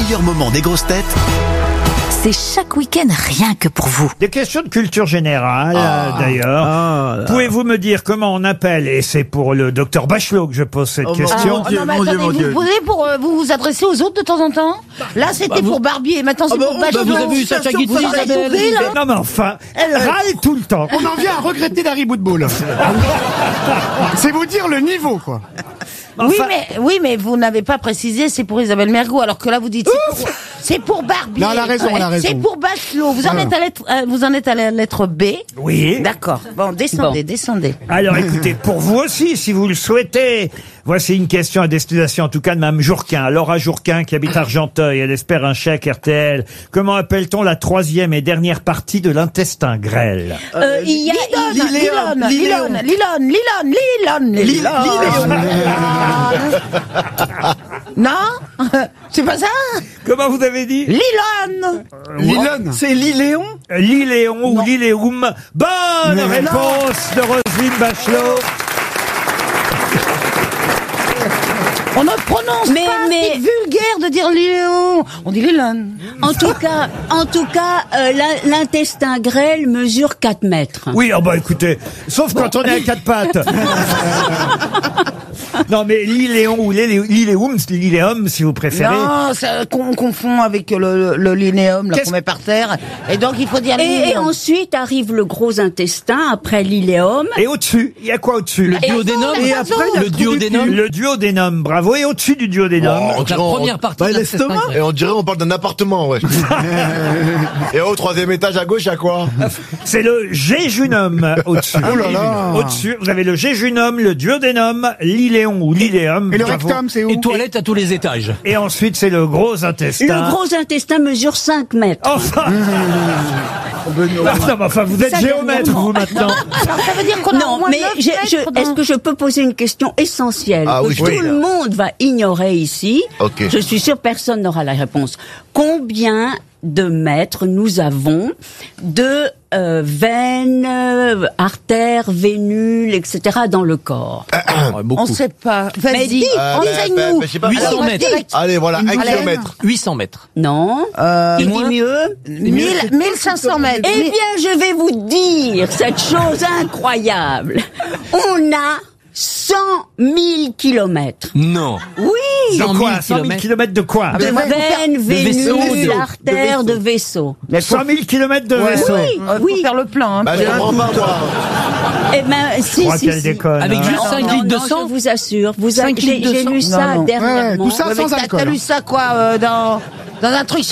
meilleurs moments des grosses têtes, C'est chaque week-end rien que pour vous. Des questions de culture générale, d'ailleurs. Pouvez-vous me dire comment on appelle, et c'est pour le docteur Bachelot que je pose cette question. Non, mais attendez, vous posez pour vous adresser aux autres de temps en temps. Là, c'était pour Barbier, maintenant c'est pour Bachelot. vous avez vu Sacha Guitry, Vous aurez Isabelle. trouvé, là. Non mais enfin, elle râle tout le temps. On en vient à regretter Larry Boudboul. C'est vous dire le niveau, quoi. Enfin, Oui, mais vous n'avez pas précisé, c'est pour Isabelle Mergo, alors que là vous dites c'est pour Barbier. Non, elle a raison, elle a raison. C'est pour Bachelot. Vous en êtes à la lettre B. oui. D'accord. Bon, descendez. Alors écoutez, pour vous aussi, si vous le souhaitez, voici une question à destination en tout cas de Mme Jourquin, Laura Jourquin qui habite Argenteuil, elle espère un chèque RTL. Comment appelle-t-on la troisième et dernière partie de l'intestin grêle? Il y a Non, c'est pas ça. Comment vous avez dit? Lilone. Lilone. C'est Liléon. Liléon ou Liléum. Bonne réponse de Roselyne Bachelot. On ne prononce Mais- pas, c'est vulgaire de dire Liléon. On dit Lilone. En tout cas, l'intestin grêle mesure 4 mètres. Oui, oh bah écoutez, sauf quand on est à quatre pattes. Non mais Liléon ou Liléum si vous préférez. Non, on confond avec le linéum là qu'on met par terre. Et donc il faut dire Et linéum. ensuite arrive le gros intestin, après l'iléum. Et au-dessus, il y a quoi au-dessus? Le duodénum. Et après, il y a le duodénum. Le duodénum, bravo. Et au-dessus du duodénum? Donc la première partie de l'intestin grêle. Et on dirait on parle d'un appartement, ouais. Et au troisième étage à gauche, à quoi? C'est le jéjunum au-dessus. Oh là là. Au-dessus, vous avez le jéjunum, le duodénum, l'iléon ou l'iléum. Et le bravo. rectum, c'est où? Et toilettes à tous les étages. Et ensuite, c'est le gros intestin. Le gros intestin mesure 5 mètres. Enfin, non, mais enfin, vous êtes Ça, géomètre, dernièrement. vous, maintenant. Alors ça veut dire qu'on a au Non, moins mais 9 mètres dans- est-ce que je peux poser une question essentielle Ah oui, que oui. tout le monde va ignorer ici? Ok. Je suis sûre personne n'aura la réponse. Combien de mètres nous avons de veines, artères, vénules, etc. dans le corps? On sait pas. Mais Vas-y, dis, enseigne-nous. je sais pas. 800 Allez, mètres. Allez, voilà, 1 Allez. kilomètre. 800 mètres. Non. Qui dit mieux? 1500 mètres. Eh bien, je vais vous dire cette chose incroyable. On a 100 000 kilomètres. Non. Oui! De 100 000 quoi? 100 000 kilomètres de quoi? De veines, vaisseaux, vénules, de artères, de vaisseaux. 100 000 kilomètres de vaisseau. Oui, faut faire le plein. Hein. Bah, je comprends pas, moi. Eh ben, si, Je crois si, qu'elle si. déconne. Avec hein. juste 5 litres de Non, sang. je vous assure. Cinq litres de J'ai sang. lu ça Non, non. dernièrement. Ouais, tout ça Ouais, mais sans t'as alcool. lu ça quoi dans un truc